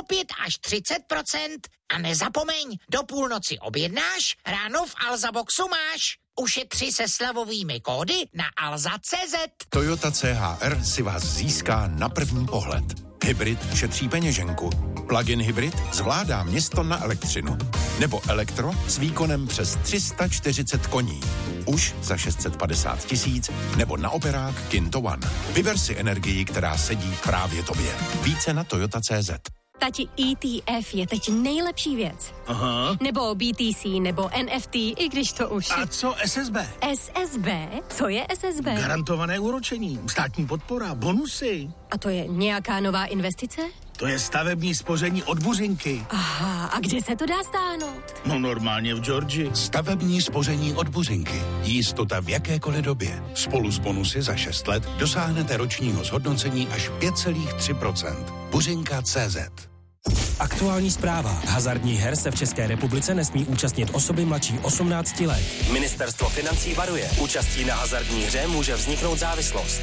o 5 až 30%. A nezapomeň, do půlnoci objednáš, ráno v Alza Boxu máš. Ušetři se slevovými kódy na alza.cz. Toyota CHR si vás získá na první pohled. Hybrid šetří peněženku. Plug-in hybrid zvládá město na elektřinu. Nebo elektro s výkonem přes 340 koní. Už za 650 000 nebo na operák Kinto One. Vyber si energii, která sedí právě tobě. Více na Toyota.cz. Tati, ETF je teď nejlepší věc. Aha. Nebo BTC, nebo NFT, i když to už... A co SSB? SSB? Co je SSB? Garantované úročení, státní podpora, bonusy. A to je nějaká nová investice? To je stavební spoření od Buřinky. Aha, a kde se to dá stáhnout? No normálně v Georgii. Stavební spoření od Buřinky. Jistota v jakékoliv době. Spolu s bonusy za 6 let dosáhnete ročního zhodnocení až 5,3%. Buřinka.cz. Aktuální zpráva. Hazardních her se v České republice nesmí účastnit osoby mladší 18 let. Ministerstvo financí varuje. Účastí na hazardní hře může vzniknout závislost.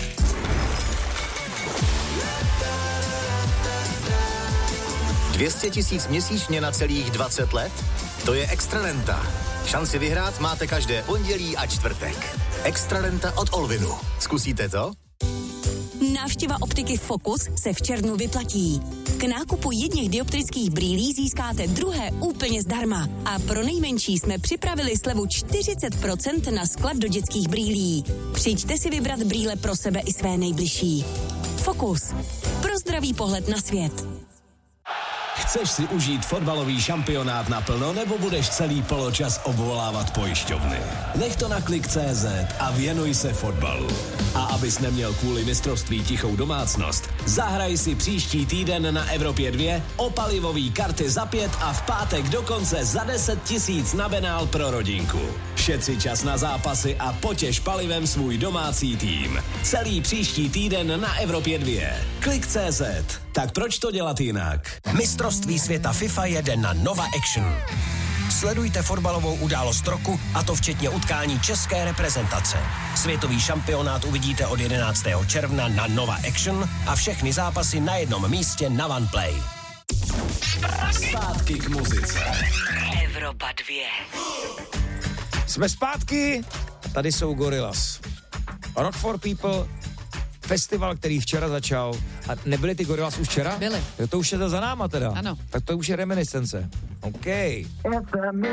$200 000 měsíčně na celých 20 let? To je Extrarenta. Šanci vyhrát máte každé pondělí a čtvrtek. Extrarenta od Olvinu. Zkusíte to? Návštěva optiky Focus se v červnu vyplatí. K nákupu jedněch dioptrických brýlí získáte druhé úplně zdarma. A pro nejmenší jsme připravili slevu 40% na sklad do dětských brýlí. Přijďte si vybrat brýle pro sebe i své nejbližší. Focus. Pro zdravý pohled na svět. Chceš si užít fotbalový šampionát naplno, nebo budeš celý poločas obvolávat pojišťovny? Nech to na Klik.cz a věnuj se fotbalu. A abys neměl kvůli mistrovství tichou domácnost, zahraj si příští týden na Evropě 2 o palivový karty za 5 a v pátek dokonce za 10 000 na benál pro rodinku. Šetři čas na zápasy a potěš palivem svůj domácí tým. Celý příští týden na Evropě 2. Klik.cz. Tak proč to dělat jinak? Mistrovství světa FIFA jede na Nova Action. Sledujte fotbalovou událost roku, a to včetně utkání české reprezentace. Světový šampionát uvidíte od 11. června na Nova Action a všechny zápasy na jednom místě na OnePlay. Zpátky k muzice. Evropa 2. Jsme zpátky, tady jsou Gorillaz. Rock for People, festival, který včera začal. A nebyly ty Gorillaz už včera? Byly. To už je to za náma teda. Ano. Tak to už je reminiscence. OK.